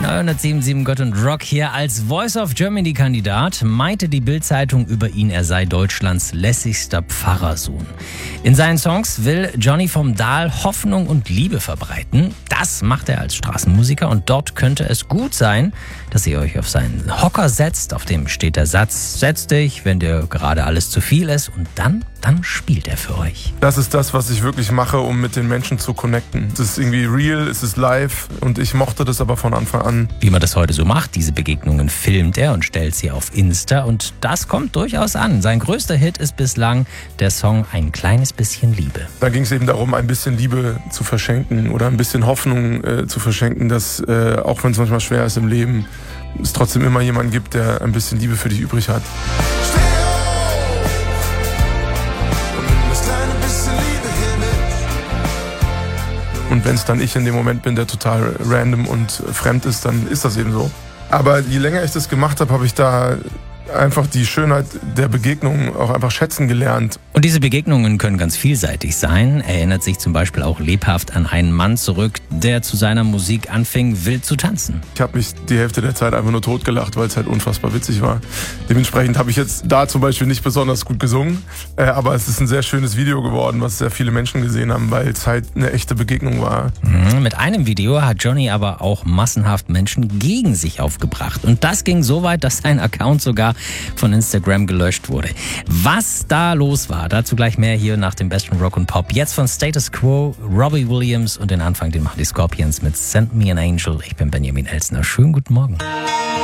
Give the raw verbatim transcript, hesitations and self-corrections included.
neunhundertsieben Komma sieben Gott und Rock hier als Voice of Germany-Kandidat meinte die Bild-Zeitung über ihn, er sei Deutschlands lässigster Pfarrersohn. In seinen Songs will Johnny vom Dahl Hoffnung und Liebe verbreiten. Das macht er als Straßenmusiker und dort könnte es gut sein, dass ihr euch auf seinen Hocker setzt. Auf dem steht der Satz, setz dich, wenn dir gerade alles zu viel ist und dann, dann spielt er für euch. Das ist das, was ich wirklich mache, um mit den Menschen zu connecten. Es ist irgendwie real, es ist live und ich mochte das aber von Anfang an. Wie man das heute so macht, diese Begegnungen filmt er und stellt sie auf Insta und das kommt durchaus an. Sein größter Hit ist bislang der Song Ein kleines bisschen Liebe. Da ging es eben darum, ein bisschen Liebe zu verschenken oder ein bisschen Hoffnung äh, zu verschenken, dass äh, auch wenn es manchmal schwer ist im Leben, es trotzdem immer jemanden gibt, der ein bisschen Liebe für dich übrig hat. Und wenn es dann ich in dem Moment bin, der total random und fremd ist, dann ist das eben so. Aber je länger ich das gemacht habe, habe ich da einfach die Schönheit der Begegnungen auch einfach schätzen gelernt. Und diese Begegnungen können ganz vielseitig sein. Er erinnert sich zum Beispiel auch lebhaft an einen Mann zurück, der zu seiner Musik anfing, wild zu tanzen. Ich habe mich die Hälfte der Zeit einfach nur totgelacht, weil es halt unfassbar witzig war. Dementsprechend habe ich jetzt da zum Beispiel nicht besonders gut gesungen, äh, aber es ist ein sehr schönes Video geworden, was sehr viele Menschen gesehen haben, weil es halt eine echte Begegnung war. Mhm, mit einem Video hat Johnny aber auch massenhaft Menschen gegen sich aufgebracht. Und das ging so weit, dass sein Account sogar von Instagram gelöscht wurde. Was da los war, dazu gleich mehr hier nach dem besten Rock und Pop. Jetzt von Status Quo, Robbie Williams und den Anfang, den machen die Scorpions mit Send Me an Angel. Ich bin Benjamin Elsner. Schönen guten Morgen.